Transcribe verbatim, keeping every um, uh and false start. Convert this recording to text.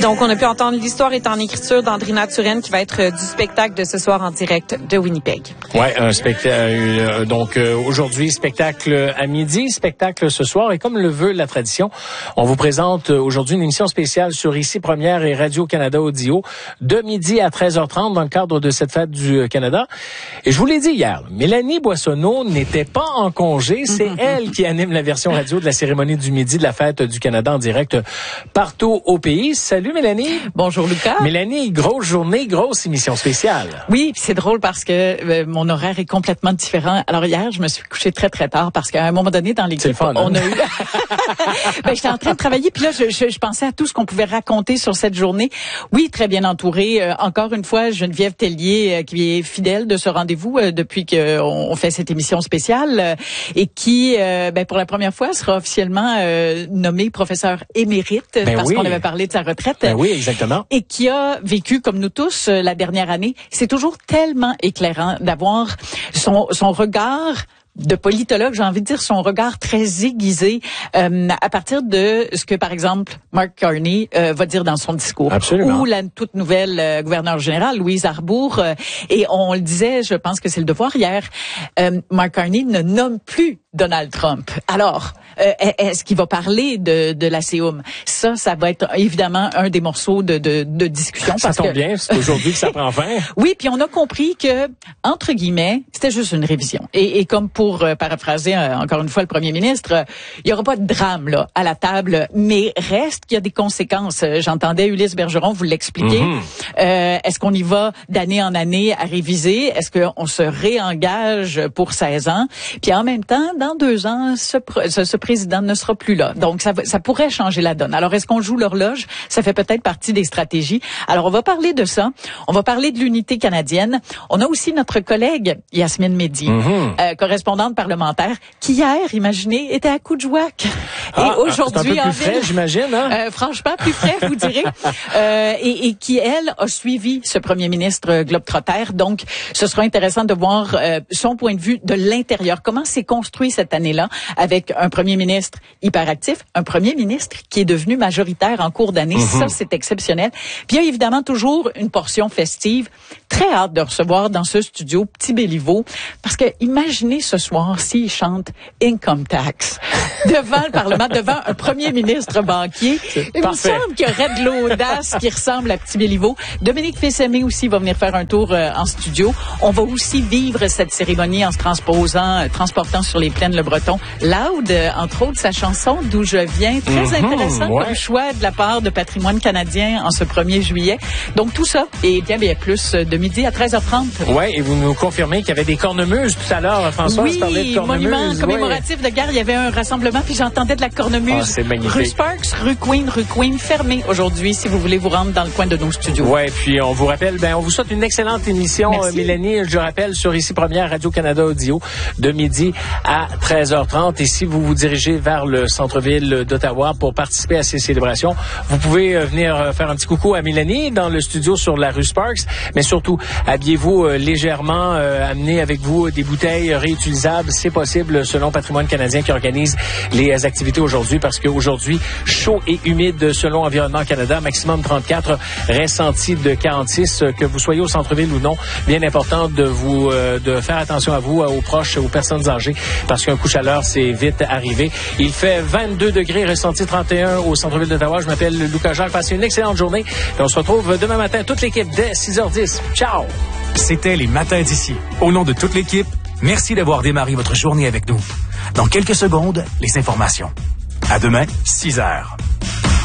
Donc, on a pu entendre l'histoire est en écriture d'Andrina Turenne qui va être euh, du spectacle de ce soir en direct de Winnipeg. Ouais, un spectacle. Euh, donc euh, aujourd'hui, spectacle à midi, spectacle ce soir, et comme le veut la tradition, on vous présente aujourd'hui une émission spéciale sur Ici Première et Radio-Canada Audio de midi à treize heures trente dans le cadre de cette fête du Canada. Et je vous l'ai dit hier, Mélanie Boissonneau n'était pas en congé, c'est mm-hmm. elle qui anime la version radio de la cérémonie du midi de la fête du Canada en direct partout au pays. Salut Mélanie. Bonjour Lucas. Mélanie, grosse journée, grosse émission spéciale. Oui, c'est drôle parce que euh, mon horaire est complètement différent. Alors hier, je me suis couchée très très tard parce qu'à un moment donné dans l'équipe, fun, on hein? a eu ben j'étais en train de travailler puis là je, je, je pensais à tout ce qu'on pouvait raconter sur cette journée. Oui, très bien entourée. Euh, encore une fois, Geneviève Tellier euh, qui est fidèle de ce rendez-vous euh, depuis qu'on on fait cette émission spéciale euh, et qui euh, ben pour la première fois sera officiellement euh, nommée professeure émérite ben parce oui. qu'on avait parlé de sa retraite. Ben oui, exactement. Et qui a vécu comme nous tous euh, la dernière année. C'est toujours tellement éclairant d'avoir son son regard de politologue, j'ai envie de dire son regard très aiguisé euh, à partir de ce que, par exemple, Mark Carney euh, va dire dans son discours. Absolument. Ou la toute nouvelle euh, gouverneure générale, Louise Arbour. Euh, et on le disait, je pense que c'est le devoir hier, euh, Mark Carney ne nomme plus Donald Trump. Alors, euh, est-ce qu'il va parler de, de la C O M? Ça, ça va être évidemment un des morceaux de, de, de discussion. Ça parce tombe que... bien, c'est aujourd'hui que ça prend fin. Oui, puis on a compris que, entre guillemets, c'était juste une révision. Et, et comme pour euh, paraphraser euh, encore une fois le premier ministre, euh, il y aura pas de drame là à la table, mais reste qu'il y a des conséquences. Euh, J'entendais Ulysse Bergeron vous l'expliquer. Mm-hmm. Euh, est-ce qu'on y va d'année en année à réviser? Est-ce qu'on se réengage pour seize ans? Puis en même temps, dans deux ans, ce, ce, ce président ne sera plus là. Donc, ça, ça pourrait changer la donne. Alors, est-ce qu'on joue l'horloge? Ça fait peut-être partie des stratégies. Alors, on va parler de ça. On va parler de l'unité canadienne. On a aussi notre collègue Yasmine Mehdi, mm-hmm. euh, correspondante parlementaire, qui hier, imaginez, était à Coudjouac. Ah, et aujourd'hui, c'est un peu plus frais, j'imagine. Hein? Euh, franchement, plus frais, vous direz. Euh, et, et qui, elle, a suivi ce premier ministre globetrotter. Donc, ce sera intéressant de voir euh, son point de vue de l'intérieur. Comment s'est construit cette année-là avec un premier ministre hyperactif, un premier ministre qui est devenu majoritaire en cours d'année. Mm-hmm. Ça, c'est exceptionnel. Puis il y a évidemment toujours une portion festive. Très hâte de recevoir dans ce studio Petit Béliveau. Parce que imaginez ce soir s'il chante Income Tax devant le Parlement, devant un premier ministre banquier. Il me semble qu'il y aurait de l'audace qui ressemble à Petit Béliveau. Dominique Fils-Aimé aussi va venir faire un tour euh, en studio. On va aussi vivre cette cérémonie en se transposant, euh, transportant sur les plaines le Breton. Loud, euh, entre autres, sa chanson D'où je viens. Très mm-hmm, intéressant ouais. comme choix de la part de Patrimoine canadien en ce premier juillet. Donc tout ça et bien bien plus de midi à treize heures trente. Oui, et vous nous confirmez qu'il y avait des cornemuses tout à l'heure. François, oui, parlait de cornemuses. Monument commémoratif ouais. de guerre. Il y avait un rassemblement puis j'entendais de la cornemuse. Ah, c'est magnifique. Rue Sparks, rue Queen, rue Queen, fermée aujourd'hui si vous voulez vous rendre dans le coin de nos studios. Oui, puis on vous rappelle, ben on vous souhaite une excellente émission, Merci. Mélanie. Je rappelle sur Ici Première Radio-Canada Audio de midi à treize heures trente. Et si vous vous dirigez vers le centre-ville d'Ottawa pour participer à ces célébrations, vous pouvez venir faire un petit coucou à Mélanie dans le studio sur la rue Sparks. Mais surtout, habillez-vous légèrement, euh, amenez avec vous des bouteilles réutilisables. C'est possible selon Patrimoine canadien qui organise les activités aujourd'hui parce qu'aujourd'hui, chaud et humide selon Environnement Canada, maximum trente-quatre, ressenti de quarante-six. Que vous soyez au centre-ville ou non, bien important de vous euh, de faire attention à vous, aux proches, aux personnes âgées parce qu'un coup de chaleur, c'est vite arrivé. Il fait vingt-deux degrés, ressenti trente et un au centre-ville d'Ottawa. Je m'appelle Lucas Jacques. Passez une excellente journée. Et on se retrouve demain matin, toute l'équipe, dès six heures dix. Ciao! C'était les Matins d'ici. Au nom de toute l'équipe, merci d'avoir démarré votre journée avec nous. Dans quelques secondes, les informations. À demain, six heures.